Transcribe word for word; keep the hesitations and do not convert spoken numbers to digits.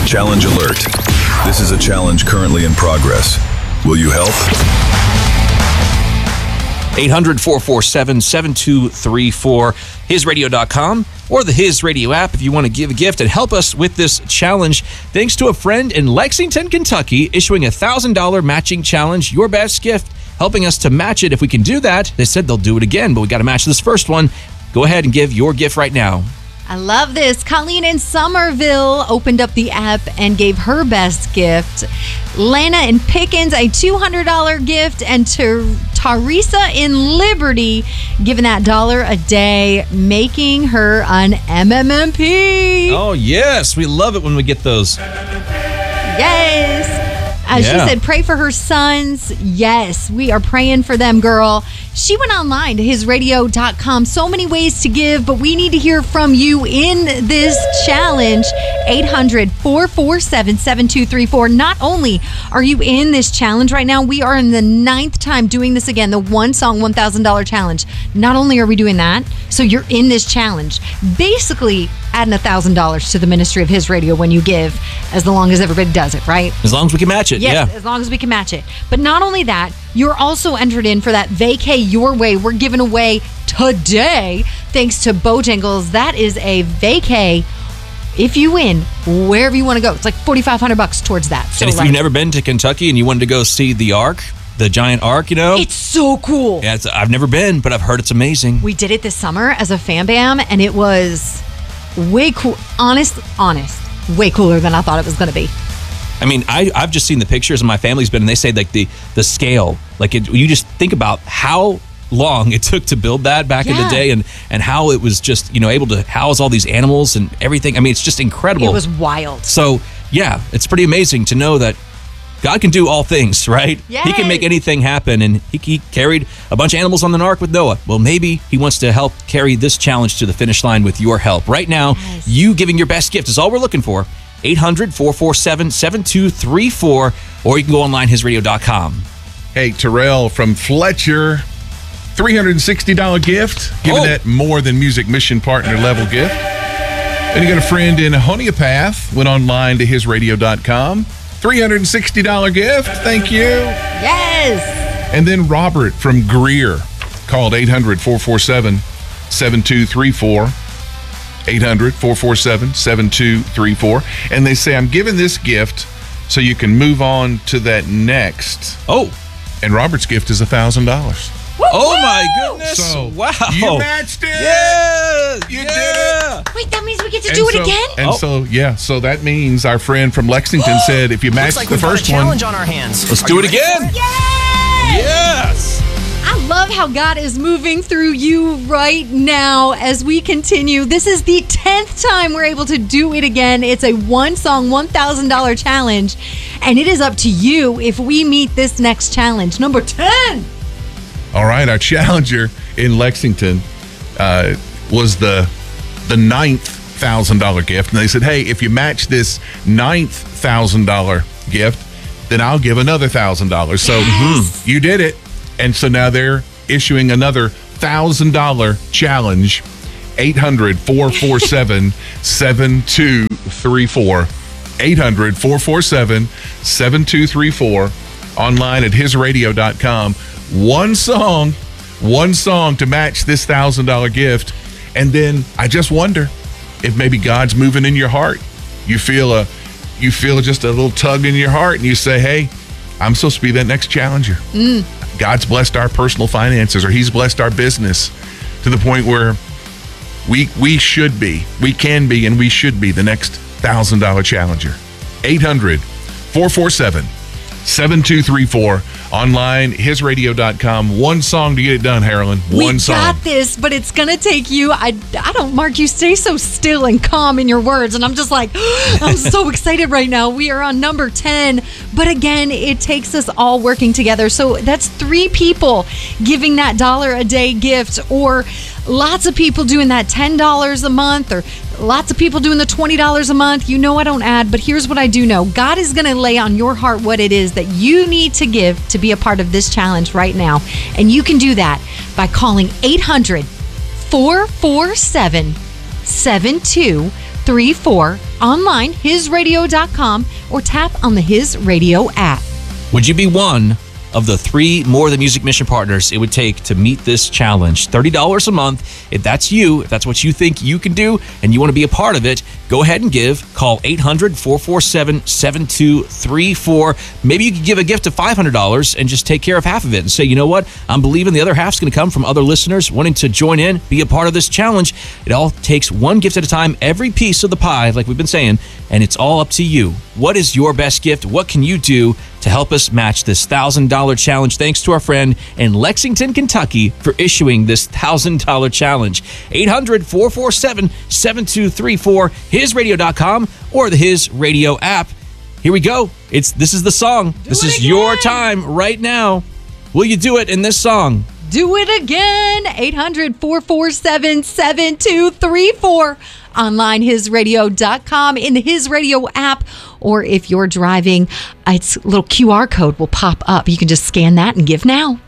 Challenge alert. This is a challenge currently in progress. Will you help? eight hundred, four four seven, seven two three four, his radio dot com, or the His Radio app if you want to give a gift and help us with this challenge. Thanks to a friend in Lexington, Kentucky, issuing a one thousand dollars matching challenge, your best gift, helping us to match it. If we can do that, they said they'll do it again, but we got to match this first one. Go ahead and give your gift right now. I love this. Colleen in Somerville opened up the app and gave her best gift. Lana in Pickens, a two hundred dollars gift. And to Teresa in Liberty, giving that dollar a day, making her an M M M P. Oh, yes. We love it when we get those. Yes. As Yeah. she said, pray for her sons. Yes, we are praying for them, girl. She went online to his radio dot com. So many ways to give, but we need to hear from you in this challenge. eight hundred, four four seven, seven two three four. Not only are you in this challenge right now, we are in the ninth time doing this again, the one song, one thousand dollars challenge. Not only are we doing that, so you're in this challenge. Basically, adding one thousand dollars to the ministry of His Radio when you give, as long as everybody does it, right? As long as we can match it, Yes, yeah. as long as we can match it. But not only that, you're also entered in for that Vacay Your Way. We're giving away today, thanks to Bojangles. That is a vacay. If you win, wherever you want to go, it's like forty-five hundred bucks towards that. So And if like, you've never been to Kentucky and you wanted to go see the Ark, the giant Ark, you know? it's so cool. Yeah, it's, I've never been, but I've heard it's amazing. We did it this summer as a fan bam, and it was way cool. Honest, honest, way cooler than I thought it was going to be. I mean, I, I've just seen the pictures, and my family's been, and they say like the the scale, like it, you just think about how long it took to build that back in the Yeah. day, and and how it was just, you know, able to house all these animals and everything. I mean, it's just incredible. It was wild. So yeah, it's pretty amazing to know that God can do all things, right? He can make Yes. anything happen, and he, he carried a bunch of animals on the ark with Noah. Well, maybe he wants to help carry this challenge to the finish line with your help. Right now, Yes. you giving your best gift is all we're looking for. eight hundred, four four seven, seven two three four, or you can go online, his radio dot com. Hey, Terrell from Fletcher, three hundred sixty dollars gift, giving Oh. that more than music mission partner level gift. And you got a friend in Honiopath, went online to his radio dot com, three hundred sixty dollars gift, thank you. Yes. And then Robert from Greer called eight hundred, four four seven, seven two three four. eight hundred, four four seven, seven two three four. And they say, I'm giving this gift so you can move on to that next. Oh, And Robert's gift is one thousand dollars. oh my goodness. So wow. you matched it. Yeah. You yeah. did it. Wait, that means we get to And do so- it again? And Oh. so, yeah, so that means our friend from Lexington said if you match Looks like the we've got a first one, challenge on our hands. Let's Are do you it ready again. for it? Yes. I love how God is moving through you right now as we continue. This is the tenth time we're able to do it again. It's a one song, one thousand dollars challenge. And it is up to you if we meet this next challenge. Number ten. all right, our challenger in Lexington uh, was the the ninth thousand dollar gift, and they said, "Hey, if you match this ninth thousand dollar gift, then I'll give another thousand dollars." So Yes. you did it, and so now they're issuing another thousand dollar challenge. eight hundred, four four seven, seven two three four. eight hundred, four four seven, seven two three four. Online at his radio dot com. One song, one song to match this thousand dollar gift. And then I just wonder if maybe God's moving in your heart. You feel a you feel just a little tug in your heart, and you say, hey, I'm supposed to be that next challenger. Mm. God's blessed our personal finances, or he's blessed our business to the point where we we should be, we can be, and we should be the next thousand dollar challenger. eight hundred, four four seven, seven two three four. Online, his radio dot com. One song to get it done, Harlan. One we song. got this, but it's going to take you. I, I don't, Mark, you stay so still and calm in your words. And I'm just like, I'm so excited right now. We are on number ten. But again, it takes us all working together. So that's three people giving that dollar a day gift, or lots of people doing that ten dollars a month, or lots of people doing the twenty dollars a month. You know I don't add, but here's what I do know. God is going to lay on your heart what it is that you need to give to be a part of this challenge right now. And you can do that by calling eight hundred, four four seven, seven two three four, online, his radio dot com, or tap on the His Radio app. Would you be one of the three More Than Music mission partners it would take to meet this challenge? thirty dollars a month. If that's you, if that's what you think you can do and you want to be a part of it, go ahead and give. Call eight hundred, four four seven, seven two three four. Maybe you could give a gift of five hundred dollars and just take care of half of it and say, you know what, I'm believing the other half's going to come from other listeners wanting to join in, be a part of this challenge. It all takes one gift at a time, every piece of the pie, like we've been saying, and it's all up to you. What is your best gift? What can you do to help us match this one thousand dollars challenge? Thanks to our friend in Lexington, Kentucky for issuing this one thousand dollars challenge. eight hundred, four four seven, seven two three four, his radio dot com, or the His Radio app. Here we go. It's This is the song. Do this it is again. your time right now. Will you do it in this song? Do it again. eight hundred, four four seven, seven two three four. Online, his radio dot com, in the His Radio app, or if you're driving, its little Q R code will pop up. You can just scan that and give now.